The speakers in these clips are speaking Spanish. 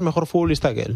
mejor futbolista que él.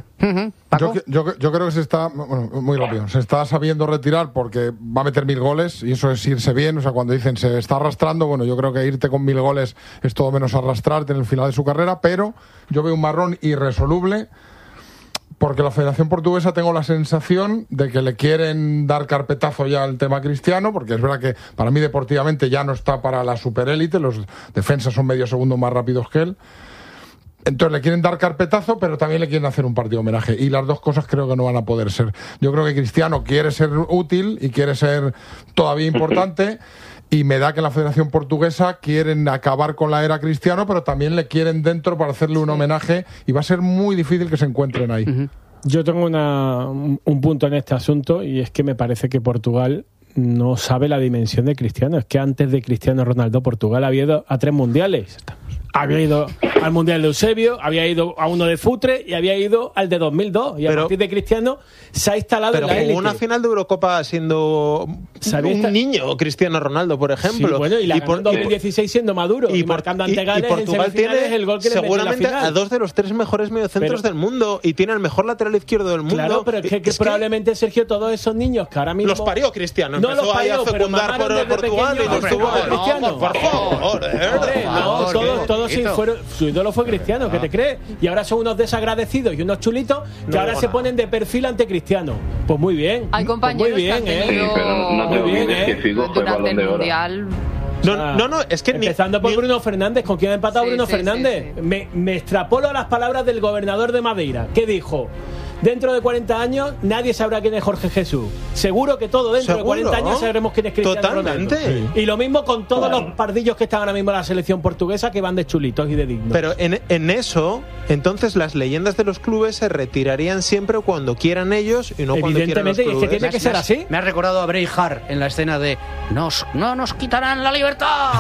Yo creo que se está, bueno, muy rápido, se está sabiendo retirar porque va a meter 1000 goles y eso es irse bien. O sea, cuando dicen se está arrastrando, bueno, yo creo que irte con 1000 goles es todo menos arrastrarte en el final de su carrera, pero yo veo un marrón irresoluble porque la Federación Portuguesa tengo la sensación de que le quieren dar carpetazo ya al tema Cristiano, porque es verdad que para mí deportivamente ya no está para la superélite, los defensas son medio segundo más rápidos que él. Entonces le quieren dar carpetazo, pero también le quieren hacer un partido homenaje. Y las dos cosas creo que no van a poder ser. Yo creo que Cristiano quiere ser útil y quiere ser todavía importante. Y me da que la Federación Portuguesa quieren acabar con la era Cristiano, pero también le quieren dentro para hacerle un homenaje. Y va a ser muy difícil que se encuentren ahí. Yo tengo un punto en este asunto y es que me parece que Portugal no sabe la dimensión de Cristiano. Es que antes de Cristiano Ronaldo, Portugal había ido a 3 mundiales. Había ido al Mundial de Eusebio, había ido a uno de Futre y había ido al de 2002. Y a partir de Cristiano se ha instalado en la élite. Pero jugó una final de Eurocopa siendo un niño, Cristiano Ronaldo, por ejemplo. Sí, bueno, y la ganó en 2016 siendo maduro y marcando ante Gales. Y Portugal tiene el gol que seguramente a 2 de los 3 mejores mediocentros del mundo y tiene el mejor lateral izquierdo del mundo. Claro, pero es que probablemente, Sergio, todos esos niños que ahora mismo... Los parió Cristiano. No empezó los parió, ahí a fecundar por Portugal y los tuvo... Cristiano. Por favor, todos su ídolo fue Cristiano, ¿qué te crees? Y ahora son unos desagradecidos y unos chulitos que ahora se ponen de perfil ante Cristiano. Pues muy bien. Hay compañeros muy bien, que han tenido pero no te olvides que Figo fue durante Balón de el Oro. Mundial. No, es que empezando por Bruno Fernández, ¿con quién ha empatado Bruno Fernández? Sí. Me extrapolo a las palabras del gobernador de Madeira, que dijo: dentro de 40 años nadie sabrá quién es Jorge Jesús. Seguro que todo dentro de 40 años sabremos quién es Cristiano Ronaldo. Y lo mismo con todos los pardillos que están ahora mismo en la selección portuguesa, que van de chulitos y de dignos. Pero en eso, entonces las leyendas de los clubes se retirarían siempre cuando quieran ellos y no cuando quieran los clubes. Evidentemente, y es que tiene que ser así. Me ha recordado a Braveheart en la escena de no nos quitarán la libertad.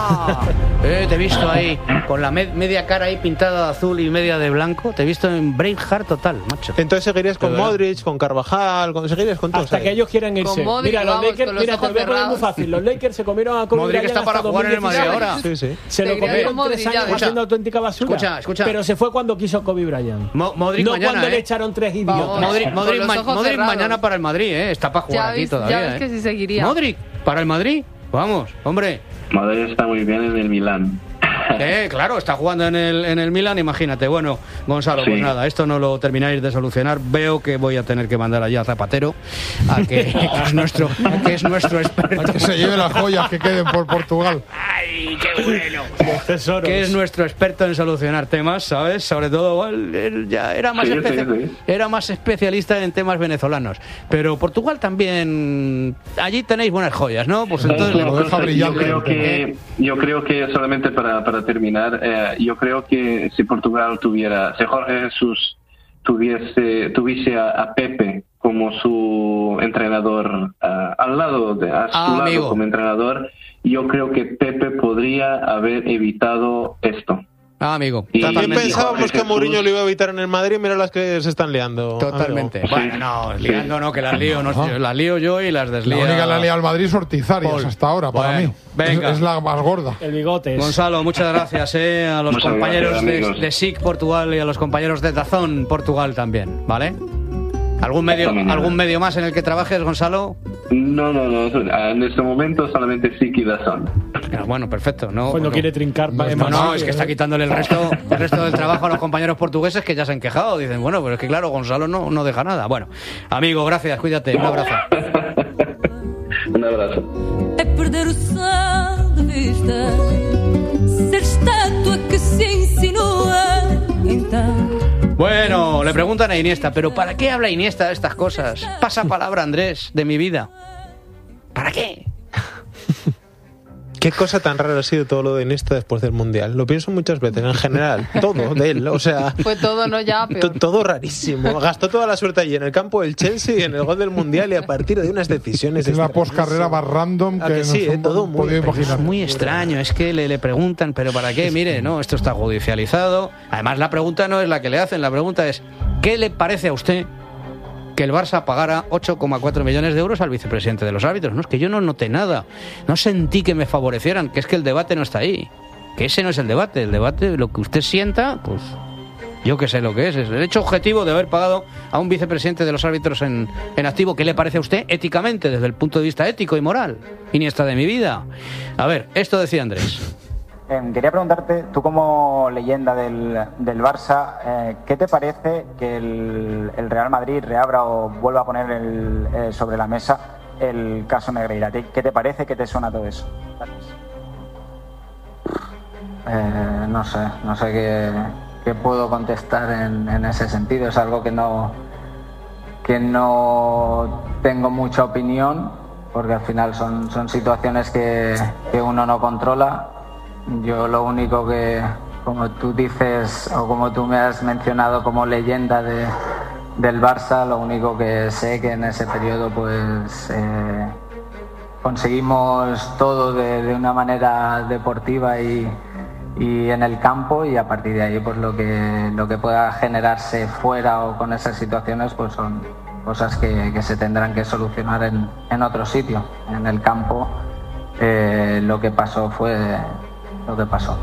Te he visto ahí con la media cara ahí pintada de azul y media de blanco. Te he visto en Braveheart total, macho. Entonces seguirías con Modric, con Carvajal, seguirías con todos. Hasta que ellos quieran irse. Modric, mira, los Lakers, mira, te lo voy a poner muy fácil. Los Lakers se comieron a Kobe Modric Bryant está para hasta jugar en el Madrid ahora. Sí. Se lo comieron 3 años haciendo auténtica basura. Escucha. Pero se fue cuando quiso Kobe Bryant. Modric no mañana, cuando le echaron 3 idiotas. Modric mañana para el Madrid, Está para jugar aquí todavía. Ya ves que sí seguiría. Modric para el Madrid. Vamos, hombre. Madrid está muy bien en el Milán. Claro, está jugando en el Milan, imagínate. Bueno, Gonzalo, pues nada, esto no lo termináis de solucionar. Veo que voy a tener que mandar allá a Zapatero, que es nuestro experto. A que se lleve las joyas que queden por Portugal. ¡Ay, qué bueno! Que es nuestro experto en solucionar temas, ¿sabes? Sobre todo, él ya era más especialista en temas venezolanos. Pero Portugal también, allí tenéis buenas joyas, ¿no? Pues entonces lo deja brillante. Yo creo que solamente para terminar, yo creo que si Portugal si Jorge Jesús tuviese a Pepe como su entrenador al lado a su lado como entrenador, yo creo que Pepe podría haber evitado esto. Amigo. También pensábamos que Mourinho lo iba a evitar en el Madrid, mira las que se están liando. Totalmente. Amigo. Bueno, no, liando no, que las lío, las lío yo y las deslío. La única la lía al Madrid es Ortiz Arias hasta ahora, para mí. Venga. Es la más gorda. El bigote. Gonzalo, muchas gracias a los compañeros de SIC Portugal y a los compañeros de DAZN Portugal también, ¿vale? ¿Algún medio más en el que trabajes, Gonzalo? No. En este momento solamente SIC y DAZN. Bueno, perfecto. No quiere trincar. No, es que está quitándole el resto del trabajo a los compañeros portugueses que ya se han quejado. Dicen, bueno, pero es que claro, Gonzalo no deja nada. Bueno, amigo, gracias, cuídate. Un abrazo. Un abrazo. Perder o sol de vista, ser estatua que se insinúa. Bueno, le preguntan a Iniesta, ¿pero para qué habla Iniesta de estas cosas? Pasa palabra, Andrés, de mi vida. ¿Para qué? Qué cosa tan rara ha sido todo lo de Iniesta después del Mundial. Lo pienso muchas veces, en general. Todo de él, o sea... Fue todo, ¿no? Ya peor. Todo rarísimo. Gastó toda la suerte allí en el campo del Chelsea, en el gol del Mundial y a partir de unas decisiones... Es la poscarrera más random que sí, todo muy imaginar. Es muy extraño, es que le preguntan, ¿pero para qué? Mire, no, esto está judicializado. Además, la pregunta no es la que le hacen, la pregunta es, ¿qué le parece a usted que el Barça pagara 8,4 millones de euros al vicepresidente de los árbitros? No, es que yo no noté nada, no sentí que me favorecieran, que es que el debate no está ahí, que ese no es el debate, lo que usted sienta, pues Yo que sé lo que es el hecho objetivo de haber pagado a un vicepresidente de los árbitros en activo. ¿Qué le parece a usted éticamente, desde el punto de vista ético y moral? Iniesta de mi vida. A ver, esto decía Andrés. Quería preguntarte, tú como leyenda del Barça, ¿qué te parece que el Real Madrid reabra o vuelva a poner sobre la mesa el caso Negreira? ¿Qué te parece? ¿Qué te suena todo eso? Gracias. No sé qué puedo contestar en ese sentido. Es algo que no tengo mucha opinión, porque al final son situaciones que uno no controla. Yo lo único que, como tú dices o como tú me has mencionado como leyenda del Barça, lo único que sé que en ese periodo pues conseguimos todo de una manera deportiva y en el campo, y a partir de ahí pues lo que pueda generarse fuera o con esas situaciones pues son cosas que se tendrán que solucionar en otro sitio. En el campo lo que pasó fue lo que pasó.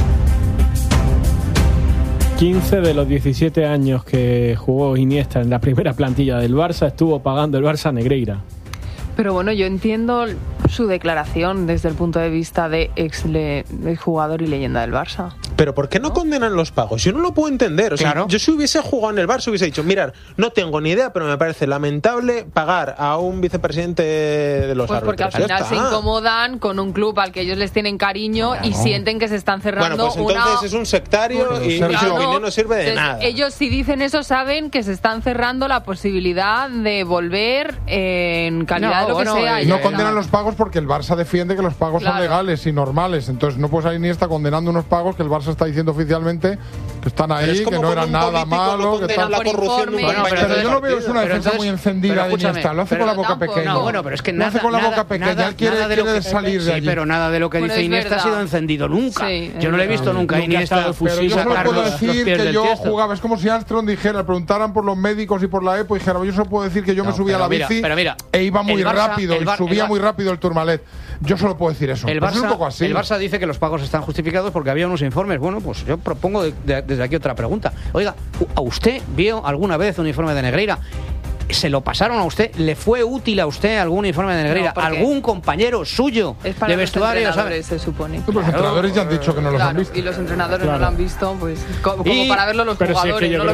15 de los 17 años que jugó Iniesta en la primera plantilla del Barça estuvo pagando el Barça a Negreira. Pero bueno, yo entiendo su declaración desde el punto de vista de exjugador y leyenda del Barça. Pero ¿por qué no condenan los pagos? Yo no lo puedo entender. O sea, claro. Yo si hubiese jugado en el Barça hubiese dicho, mirad, no tengo ni idea, pero me parece lamentable pagar a un vicepresidente de los árbitros. Pues porque al final se incomodan con un club al que ellos les tienen cariño, claro, y sienten que se están cerrando. Bueno, pues entonces es un sectario y su opinión no sirve de nada. Ellos, si dicen eso, saben que se están cerrando la posibilidad de volver en calidad de lo que sea. No condenan los pagos porque el Barça defiende que los pagos son legales y normales. Entonces no puedes salir ni está condenando unos pagos que el Barça está diciendo oficialmente que están ahí, que no eran nada malo, que están la corrupción. Pero yo lo veo, es una defensa muy encendida de Iniesta. Lo hace con la boca pequeña. No, bueno, pero es que nada, lo hace con la boca pequeña. Él quiere salir de allí. Sí, pero nada de lo que dice Iniesta ha sido encendido nunca. Yo no le he visto nunca a Iniesta. Pero yo solo puedo decir que yo jugaba. Es como si Armstrong dijera, preguntaran por los médicos y por la EPO y dijera, yo solo puedo decir que yo me subía a la bici e iba muy rápido y subía muy rápido el Tourmalet. Yo solo puedo decir eso. El Barça dice que los pagos están justificados porque había unos informes. Bueno, pues yo propongo desde aquí otra pregunta. Oiga, ¿a usted vio alguna vez un informe de Negreira? ¿Se lo pasaron a usted? ¿Le fue útil a usted algún informe de Negreira? No, ¿algún compañero suyo de vestuario? ¿Sabes? Se supone. Los entrenadores ya han dicho que no los han visto. Y los entrenadores no lo han visto, pues como para verlo los jugadores. Yo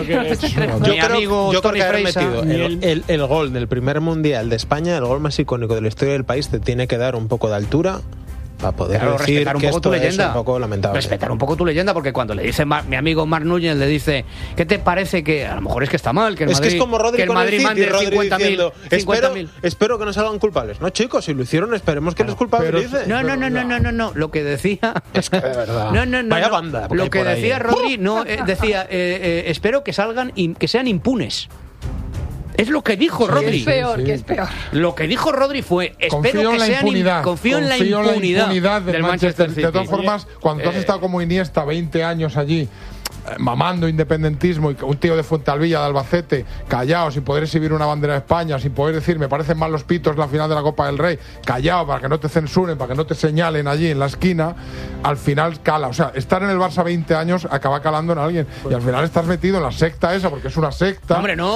creo que haber metido el gol del primer mundial de España, el gol más icónico de la historia del país, te tiene que dar un poco de altura para poder decir que esto es un poco lamentable. Respetar un poco tu leyenda, porque cuando le dice mi amigo Marc Núñez, le dice, ¿qué te parece que a lo mejor es que está mal, que el Madrid, que es como Rodri con Madrid el mande Rodri 50.000? Espero que no salgan culpables. No, chicos, si lo hicieron, esperemos que los culpabilicen. No, lo que decía es que de verdad. Vaya banda. Lo que decía Rodri, decía, espero que salgan y que sean impunes. Es lo que dijo Rodri. Que es peor. Lo que dijo Rodri fue, espero que sean confío en la impunidad del Manchester City. De todas formas, cuando tú has estado como Iniesta 20 años allí, mamando independentismo, y un tío de Fuentealbilla, de Albacete, callado, sin poder exhibir una bandera de España, sin poder decir, me parecen mal los pitos en la final de la Copa del Rey, callado para que no te censuren, para que no te señalen allí en la esquina, al final cala. O sea, estar en el Barça 20 años acaba calando en alguien, y al final estás metido en la secta esa, porque es una secta. Hombre, no,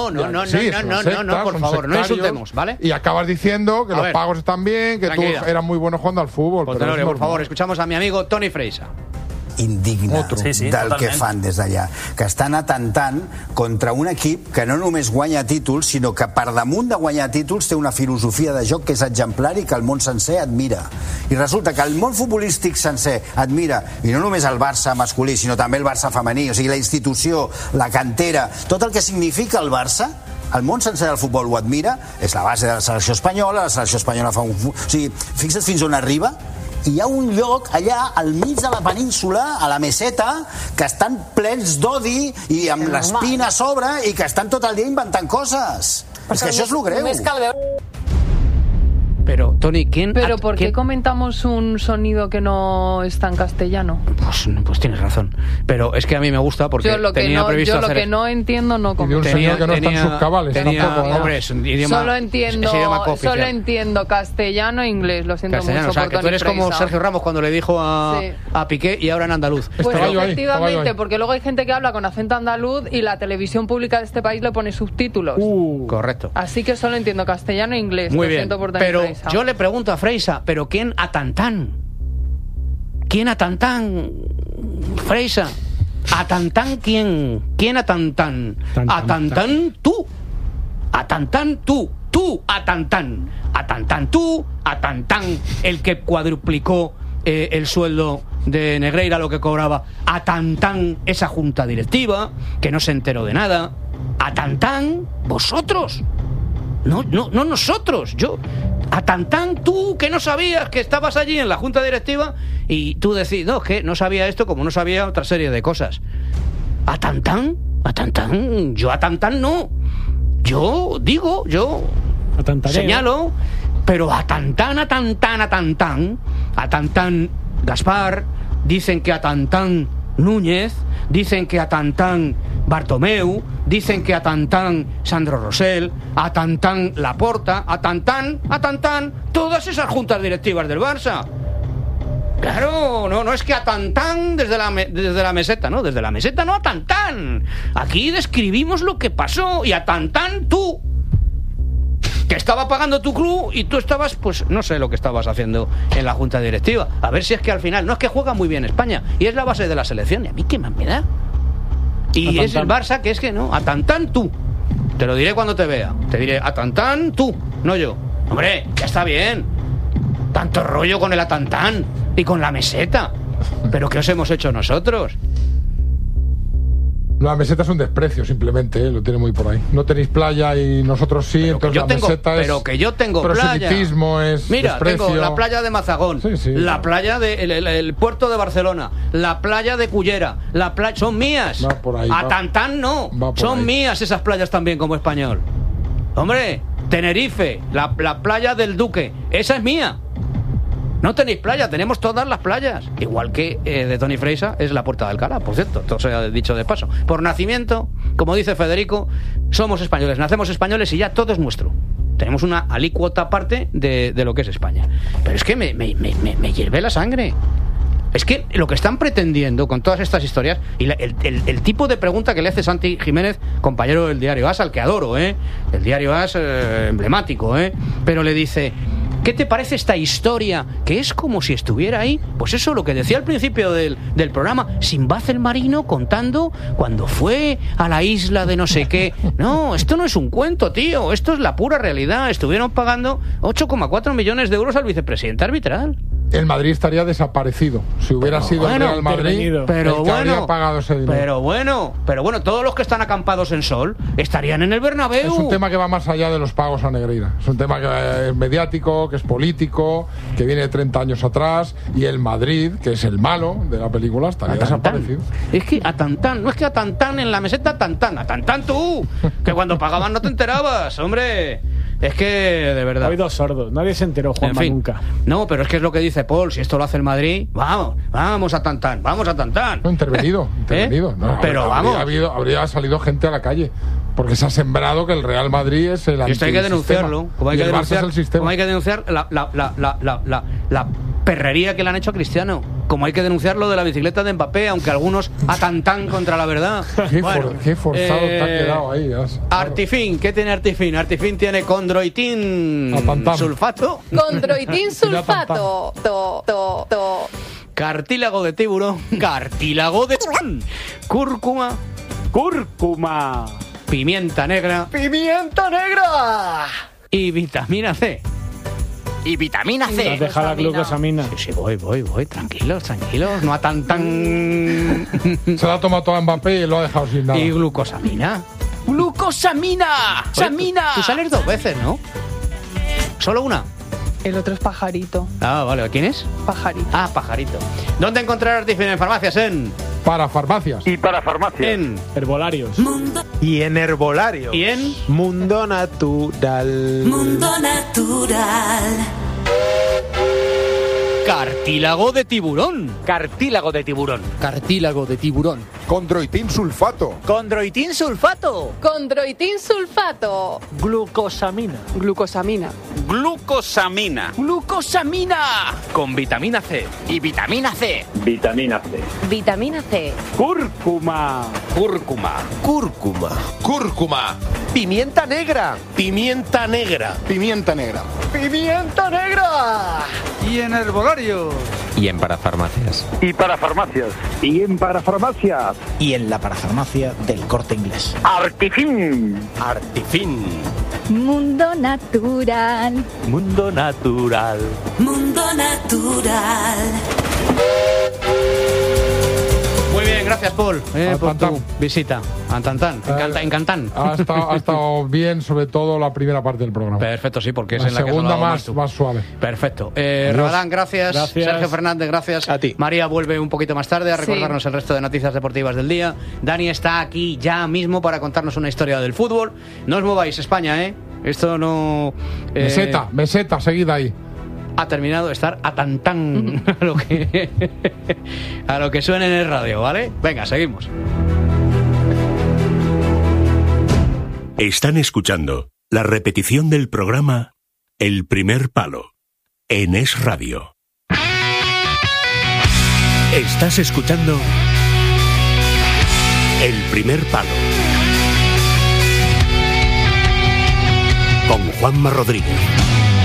por favor, no insultemos, ¿vale? Y acabas diciendo que los pagos están bien, que tú eras muy bueno jugando al fútbol. Por favor, escuchamos a mi amigo Toni Freixa. Indigna del totalment. Que fan des d'allà, que estan atentant contra un equip que no només guanya títols, sinó que per damunt de guanyar títols té una filosofia de joc que és exemplar i que el món sencer admira. I resulta que el món futbolístic sencer admira, i no només el Barça masculí, sinó també el Barça femení, o sigui, la institució, la cantera, tot el que significa el Barça, el món sencer del futbol ho admira, és la base de la selecció espanyola fa un... O sigui, fixa't fins on arriba. I hi ha un lloc allà al mig de la península, a la meseta, que estan plens d'odi i amb l'espina a sobre i que estan tot el dia inventant coses. És que això és lo greu. Pero, Tony, ¿quién...? ¿Pero por qué comentamos un sonido que no está en castellano? Pues tienes razón. Pero es que a mí me gusta porque tenía previsto hacer... Yo lo que no entiendo no comento. Y de un sonido que no está en sus cabales. Hombre, es un idioma... Solo entiendo castellano e inglés. Lo siento mucho por Tony. Que tú eres como Sergio Ramos cuando le dijo a Piqué y ahora en andaluz. Pues efectivamente, porque luego hay gente que habla con acento andaluz y la televisión pública de este país le pone subtítulos. Correcto. Así que solo entiendo castellano e inglés. Muy bien. Siento por Pero Freisa. yo le pregunto a Freisa, ¿pero quién a Tantán? ¿Quién a Tantán? Freisa. ¿A Tantán quién? ¿Quién a Tantán? ¿A Tantán tú? ¿A Tantán tú? Tú a Tantán. ¿A Tantán tú? ¿A Tantán el que cuadruplicó el sueldo de Negreira, lo que cobraba? ¿A Tantán esa junta directiva que no se enteró de nada? ¿A Tantán vosotros? No nosotros, yo. A Tantán, tú que no sabías que estabas allí en la junta directiva y tú decís, no, es que no sabía esto como no sabía otra serie de cosas. ¿A Tantán? Yo a Tantán no. Yo digo, señalo, pero a Tantán Gaspar, dicen que a Tantán Núñez, dicen que a Tantán Bartomeu, dicen que a Tantán Sandro Rosell, a Tantán Laporta, a Tantán, todas esas juntas directivas del Barça. Claro, no es que a Tantán desde la meseta, no, desde la meseta no a Tantán. Aquí describimos lo que pasó y a Tantán tú, que estaba pagando tu club y tú estabas, pues no sé lo que estabas haciendo en la junta directiva. A ver si es que al final, no es que juega muy bien España y es la base de la selección y a mí qué más me da. Y es el Barça que es que no, a Tantán tú. Te lo diré cuando te vea. Te diré, a Tantán tú, no yo. Hombre, ya está bien. Tanto rollo con el Atantán y con la meseta. ¿Pero qué os hemos hecho nosotros? La meseta es un desprecio, simplemente, lo tiene muy por ahí. No tenéis playa y nosotros sí, pero entonces la meseta es... Pero que yo tengo playa. Es mira, desprecio. Tengo la playa de Mazagón, la playa de el puerto de Barcelona, la playa de Cullera, son mías. Va por ahí, a Tantán no, son mías esas playas también como español. Hombre, Tenerife, la playa del Duque, esa es mía. No tenéis playa, tenemos todas las playas. Igual que de Tony Freisa es la Puerta de Alcalá, por cierto, todo se ha dicho de paso. Por nacimiento, como dice Federico, somos españoles, nacemos españoles y ya todo es nuestro. Tenemos una alícuota aparte de lo que es España. Pero es que me hierve la sangre. Es que lo que están pretendiendo con todas estas historias y el tipo de pregunta que le hace Santi Jiménez, compañero del Diario AS, al que adoro, el Diario AS emblemático, pero le dice... ¿Qué te parece esta historia? Que es como si estuviera ahí. Pues eso, lo que decía al principio del programa, Sinbad el marino contando cuando fue a la isla de no sé qué. No, esto no es un cuento, tío. Esto es la pura realidad. Estuvieron pagando 8,4 millones de euros al vicepresidente arbitral. El Madrid estaría desaparecido si hubiera sido el Real Madrid pero que habría pagado ese dinero. Pero bueno, todos los que están acampados en Sol estarían en el Bernabéu. Es un tema que va más allá de los pagos a Negreira. Es un tema que es mediático, que es político, que viene de 30 años atrás, y el Madrid, que es el malo de la película, estaría desaparecido. Es que a Tantán, no es que a Tantán en la meseta, a Tantán tú, que cuando pagaban no te enterabas, hombre. Es que, de verdad... Hay dos sordos, nadie se enteró, Juanma, nunca. No, pero es que es lo que dice Paul, si esto lo hace el Madrid, vamos a Tantán. No, intervenido. No, pero habría salido gente a la calle, porque se ha sembrado que el Real Madrid es el antisistema. Esto hay que denunciarlo, como hay que denunciar la perrería que le han hecho a Cristiano, como hay que denunciar lo de la bicicleta de Mbappé, aunque algunos a Tantán contra la verdad. Qué forzado te ha quedado ahí. Artifin, ¿qué tiene Artifin? Artifin tiene condroitín sulfato. Condroitín sulfato. Cartílago de tiburón. Cartílago de cúrcuma. Pimienta negra. Y vitamina C. Has dejado la glucosamina. Sí, voy. Tranquilos. No a tan. Se la ha tomado toda Mbappé y lo ha dejado sin nada. Y glucosamina. ¡Samina! Tú sales 2 veces, ¿no? ¿Solo una? El otro es Pajarito. Ah, vale. ¿Quién es? Pajarito. Ah, Pajarito. ¿Dónde encontrar Artifin? En farmacias, Para farmacias. Y para farmacias. En herbolarios. Y en herbolarios. Y en Mundo Natural. Mundo Natural. Cartílago de tiburón. Cartílago de tiburón. Cartílago de tiburón. Condroitin sulfato. Condroitin sulfato. Condroitin sulfato. Glucosamina. Glucosamina. Glucosamina. Glucosamina. Con vitamina C. Y vitamina C. Vitamina C. Vitamina C. Cúrcuma. Cúrcuma. Cúrcuma. Cúrcuma. Pimienta negra. Pimienta negra. Pimienta negra. ¡Pimienta negra! Y en herbolario. Y en parafarmacias. Y para farmacias. Y en parafarmacias. Y en la parafarmacia del Corte Inglés. Artifin. Artifin. Mundo natural. Mundo natural. Mundo natural. Muy bien, gracias, Paul, por tu visita a Tantán. Encantán. Ha estado bien, sobre todo la primera parte del programa. Perfecto, sí, porque es la en la que segunda más suave. Perfecto. Ramadán, gracias. Sergio Fernández, gracias. A ti. María vuelve un poquito más tarde a recordarnos el resto de noticias deportivas del día. Dani está aquí ya mismo para contarnos una historia del fútbol. No os mováis, España, ¿eh? Esto no... Meseta, seguid ahí. Ha terminado de estar a tantán a lo que suene en el radio, ¿vale? Venga, seguimos. Están escuchando la repetición del programa El Primer Palo en Es Radio. Estás escuchando El Primer Palo con Juanma Rodríguez.